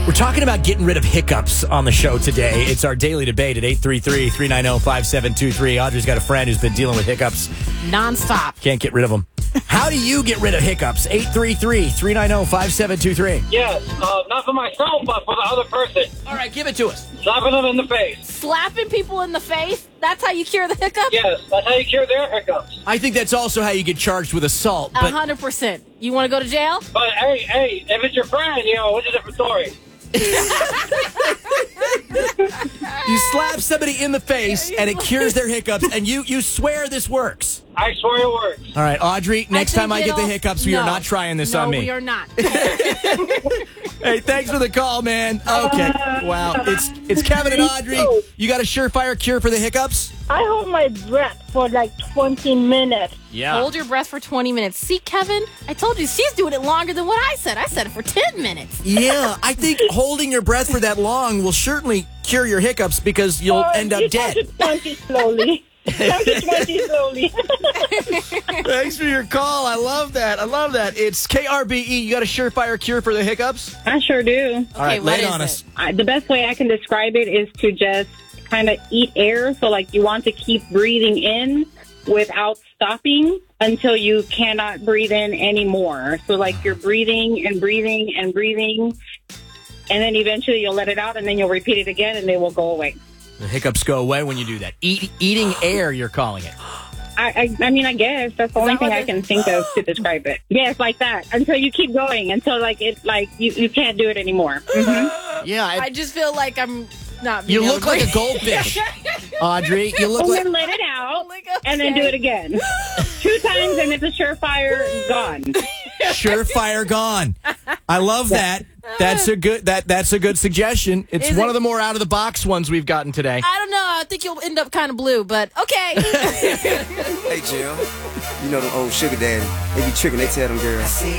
We're talking about getting rid of hiccups on the show today. It's our daily debate at 833-390-5723. Audrey's got a friend who's been dealing with hiccups nonstop. Can't get rid of them. How do you get rid of hiccups? 833-390-5723. Yes, not for myself, but for the other person. All right, give it to us. Slapping them in the face. Slapping people in the face? That's how you cure the hiccups? Yes, that's how you cure their hiccups. I think that's also how you get charged with assault. But 100%. You want to go to jail? But hey, if it's your friend, it's a different story. you slap somebody in the face and it cures their hiccups, and you swear this works. I swear it works. All right, Audrey, next time I get the hiccups, we are not trying this on me. No, we are not. Hey, thanks for the call, man. Okay. Wow. It's Kevin and Audrey. You got a surefire cure for the hiccups? I hold my breath for like 20 minutes. Yeah. Hold your breath for 20 minutes. See, Kevin, I told you she's doing it longer than what I said. I said it for 10 minutes. Yeah, I think holding your breath for that long will certainly cure your hiccups because you'll end up dead. You 20 slowly. 20 slowly. Thanks for your call. I love that. It's KRBE. You got a surefire cure for the hiccups? I sure do. All right, lay it on us. The best way I can describe it is to just kind of eat air. So, like, you want to keep breathing in without stopping until you cannot breathe in anymore. So, like, you're breathing and breathing and breathing, and then eventually you'll let it out, and then you'll repeat it again, and they will go away. The hiccups go away when you do that. Eating air, you're calling it. I mean, I guess that's the only thing I can think of to describe it. Yes, like that. Until you keep going, until you can't do it anymore. Mm-hmm. Yeah, I just feel like I'm not being you able look to like a breathe. goldfish, Audrey. You look And like. then let it out, Like, and then do okay. it again. 2 times, and it's a surefire gone. Surefire gone. I love that. That's a good suggestion. It's Is one it? of the more out of the box ones we've gotten today. I don't know. I think you'll end up kind of blue, but okay. Hey, Jill. You know them old sugar daddy. They be tricking. They tell them girls,